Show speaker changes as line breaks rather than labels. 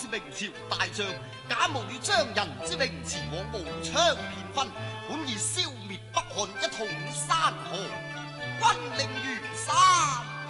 明朝大將，假冒與張仁之名前往武昌騙婚，本意消滅北漢一統山河。軍令如